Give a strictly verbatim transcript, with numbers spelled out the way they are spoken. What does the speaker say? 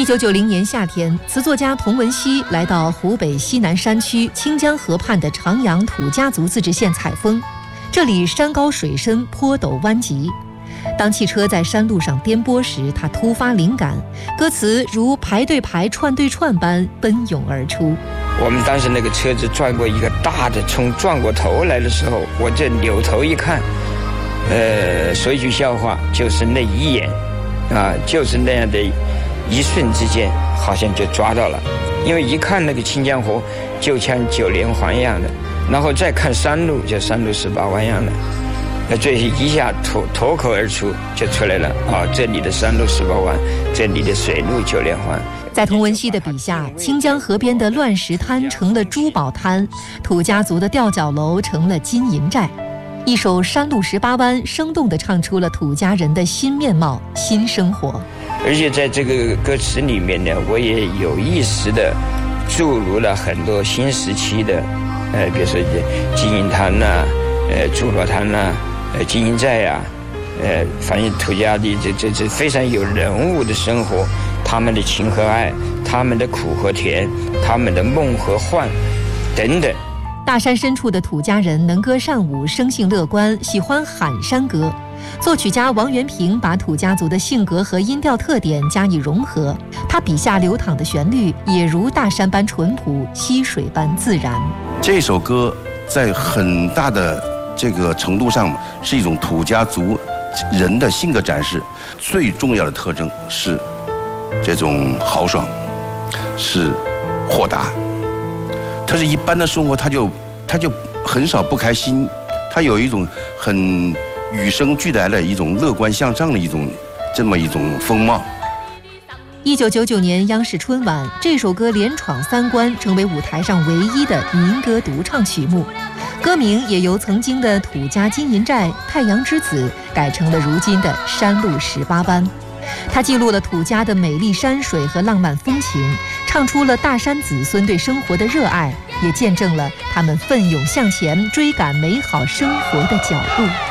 九九零年夏天，词作家童文熙来到湖北西南山区清江河畔的长阳土家族自治县采风。这里山高水深，坡陡弯急。当汽车在山路上颠簸时，他突发灵感，歌词如排对排、串对串般奔涌而出。 我们当时那个车子转过一个大的冲，转过头来的时候，我这扭头一看，呃，说一句笑话，就是那一眼，啊，就是那样的一瞬之间，好像就抓到了。因为一看那个清江河，就像九连环一样的，然后再看山路，就山路十八弯一样的。那这一下脱脱口而出就出来了啊！这里的山路十八弯，这里的水路九连环。 在童文熙的笔下，清江河边的乱石滩成了珠宝滩，土家族的吊脚楼成了金银寨。一首《山路十八弯》生动地唱出了土家人的新面貌、新生活。 而且在这个歌词里面呢，我也有意识地注入了很多新时期的，呃，比如说金银滩呐、啊，呃，珠宝滩呐、啊。呃，金银寨呀、啊，呃，反映土家的这这这非常有人物的生活，他们的情和爱，他们的苦和甜，他们的梦和幻，等等。 大山深处的土家人能歌善舞，生性乐观，喜欢喊山歌。作曲家王元平把土家族的性格和音调特点加以融合，他笔下流淌的旋律也如大山般淳朴，溪水般自然。 这首歌在很大的这个程度上是一种土家族人的性格展示，最重要的特征是这种豪爽，是豁达。他是一般的生活，他就他就很少不开心，他有一种很与生俱来的一种乐观向上的一种这么一种风貌。 一九九九年央视春晚，这首歌连闯三关，成为舞台上唯一的民歌独唱曲目。歌名也由曾经的土家金银寨、太阳之子改成了如今的山路十八弯。它记录了土家的美丽山水和浪漫风情，唱出了大山子孙对生活的热爱，也见证了他们奋勇向前追赶美好生活的脚步。